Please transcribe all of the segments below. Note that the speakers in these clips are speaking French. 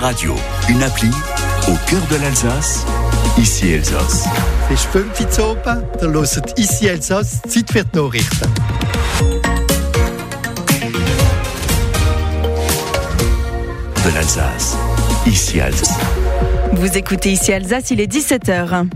Radio, une appli au cœur de l'Alsace, ici Elsass. Es ist 5 Uhr oben, ihr hört «Ici Elsass», Zeit für die Nachrichten. De l'Alsace, ici Alsace. Vous écoutez Ici Alsace, il est 17h.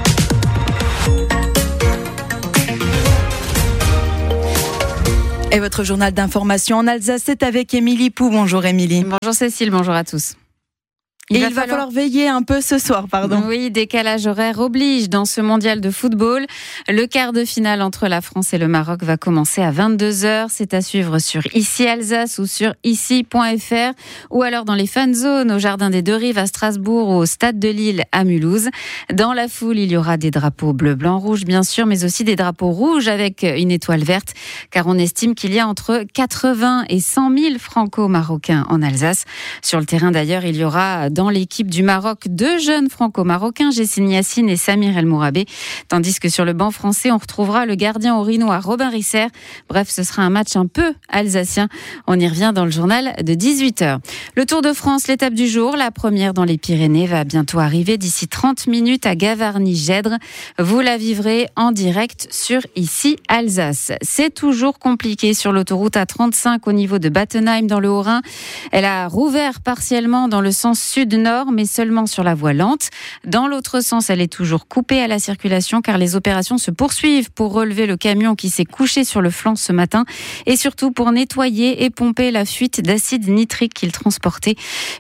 Et votre journal d'information en Alsace, c'est avec Émilie Pou. Bonjour Émilie. Bonjour Cécile, bonjour à tous. Il va falloir veiller un peu ce soir, pardon. Oui, décalage horaire oblige dans ce mondial de football. Le quart de finale entre la France et le Maroc va commencer à 22h. C'est à suivre sur Ici Alsace ou sur ici.fr ou alors dans les fan zones au Jardin des Deux Rives à Strasbourg ou au Stade de Lille à Mulhouse. Dans la foule, il y aura des drapeaux bleu, blanc, rouge bien sûr, mais aussi des drapeaux rouges avec une étoile verte, car on estime qu'il y a entre 80 et 100 000 franco-marocains en Alsace. Sur le terrain d'ailleurs, il y aura dans l'équipe du Maroc 2 jeunes franco-marocains, Jessine Yassine et Samir El Mourabé, tandis que sur le banc français, on retrouvera le gardien aurinois Robin Risser. Bref, ce sera un match un peu alsacien. On y revient dans le journal de 18h. Le Tour de France, l'étape du jour, la première dans les Pyrénées, va bientôt arriver d'ici 30 minutes à Gavarnie-Gèdre. Vous la vivrez en direct sur Ici Alsace. C'est toujours compliqué sur l'autoroute A35 au niveau de Battenheim dans le Haut-Rhin. Elle a rouvert partiellement dans le sens sud-nord, mais seulement sur la voie lente. Dans l'autre sens, elle est toujours coupée à la circulation car les opérations se poursuivent pour relever le camion qui s'est couché sur le flanc ce matin et surtout pour nettoyer et pomper la fuite d'acide nitrique qu'il transportait.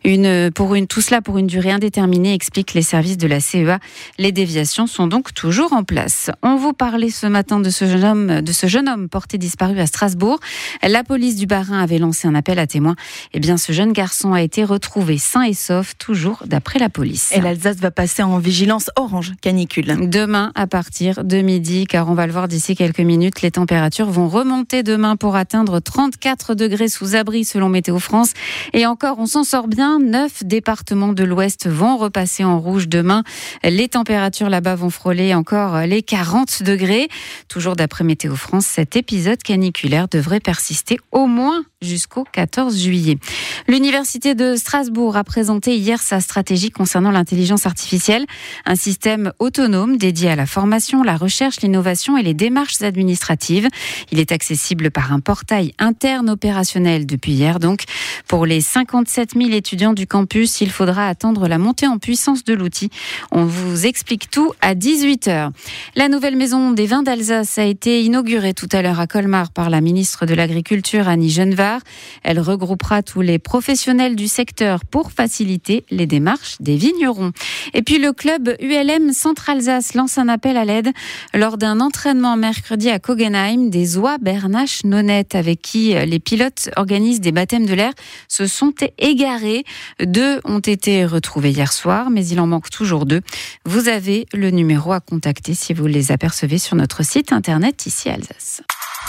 Tout cela pour une durée indéterminée, expliquent les services de la CEA. Les déviations sont donc toujours en place. On vous parlait ce matin de ce jeune homme porté disparu à Strasbourg. La police du Bas-Rhin avait lancé un appel à témoins. Eh bien, ce jeune garçon a été retrouvé sain et sauf, toujours d'après la police. Et l'Alsace va passer en vigilance orange canicule. Demain à partir de midi, car on va le voir d'ici quelques minutes, les températures vont remonter demain pour atteindre 34 degrés sous abri selon Météo France. Et encore, on s'en sort bien. 9 départements de l'Ouest vont repasser en rouge demain. Les températures là-bas vont frôler encore les 40 degrés. Toujours d'après Météo France, cet épisode caniculaire devrait persister au moins jusqu'au 14 juillet. L'Université de Strasbourg a présenté hier sa stratégie concernant l'intelligence artificielle, un système autonome dédié à la formation, la recherche, l'innovation et les démarches administratives. Il est accessible par un portail interne opérationnel depuis hier. Donc, pour les 57 000 étudiants du campus, il faudra attendre la montée en puissance de l'outil. On vous explique tout à 18h. La nouvelle maison des vins d'Alsace a été inaugurée tout à l'heure à Colmar par la ministre de l'Agriculture, Annie Genevard. Elle regroupera tous les professionnels du secteur pour faciliter les démarches des vignerons. Et puis le club ULM Centre-Alsace lance un appel à l'aide lors d'un entraînement mercredi à Kogenheim. Des oies bernaches nonnettes avec qui les pilotes organisent des baptêmes de l'air se sont égarés. 2 ont été retrouvés hier soir, mais il en manque toujours 2. Vous avez le numéro à contacter si vous les apercevez sur notre site internet Ici Alsace.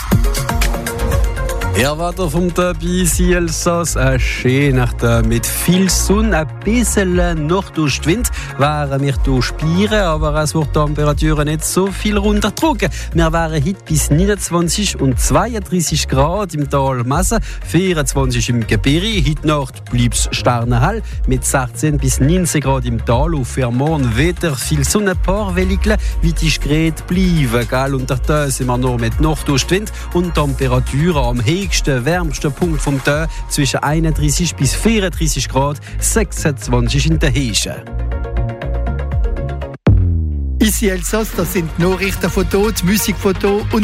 Weiter vom Derby, Ici Elsass, eine schöne Nacht mit viel Sonne, ein bisschen Nordostwind wären wir hier spielen, aber es wird die Temperaturen nicht so viel runterdrücken. Wir wären heute bis 29 und 32 Grad im Tal Messe, 24 im Gebirge, heute Nacht bleibt es sternenhell mit 16 bis 19 Grad im Tal und für morgen wieder viel Sonne, ein paar Welligen, wie diskret bleiben, gell? Und da sind wir noch mit Nordostwind und Temperaturen am höchsten, wärmsten Punkt vom Tag zwischen 31 bis 34 Grad, 26 in der Heische. Ici Elsass, das sind Nachrichtenfotos, Musikfotos und